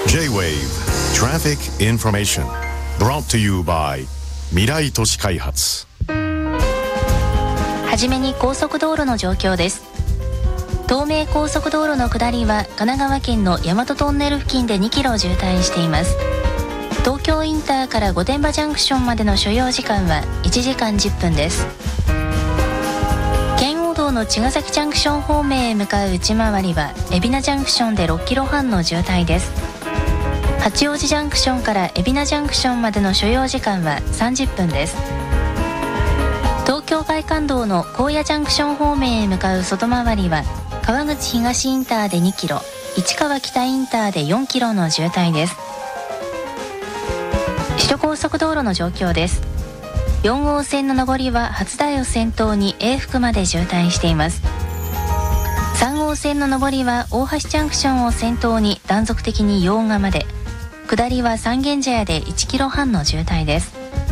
J-Wave Traffic Information Brought to you by 未来都市開発。 はじめに高速道路の状況です。東名高速道路の下りは神奈川県の大和トンネル付近で2キロ渋滞しています。東京インターから御殿場ジャンクションまでの所要時間は1時間10分です。圏央道の茅ヶ崎ジャンクション方面へ向かう内回りは海老名ジャンクションで6キロ半の渋滞です。八王子ジャンクションから海老名ジャンクションまでの所要時間は30分です。東京外環道の高野ジャンクション方面へ向かう外回りは川口東インターで2キロ、市川北インターで4キロの渋滞です。首都高速道路の状況です。4号線の上りは初台を先頭に永福まで渋滞しています。3号線の上りは大橋ジャンクションを先頭に断続的に用賀まで、下りは三軒茶屋で1キロ半の渋滞です。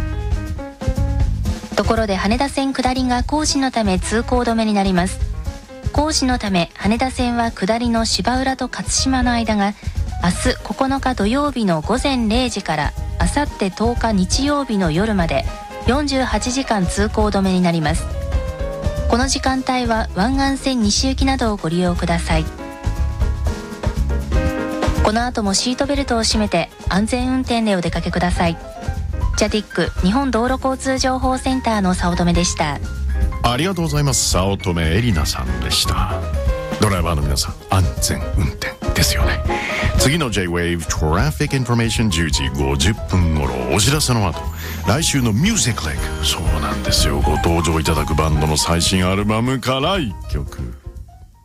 ところで羽田線下りが工事のため通行止めになります。工事のため羽田線は下りの芝浦と勝島の間が明日9日土曜日の午前0時から明後日10日日曜日の夜まで48時間通行止めになります。この時間帯は湾岸線西行きなどをご利用ください。この後もシートベルトを締めて安全運転でお出かけください。ジャティック日本道路交通情報センターの早乙女でした。 ありがとうございます。早乙女エリナさんでした。ドライバーの皆さん、安全運転ですよね。次の J-Wave Traffic Information 10時50分頃、お知らせの後、来週の Music Link、そうなんですよ、ご登場いただくバンドの最新アルバムから1曲。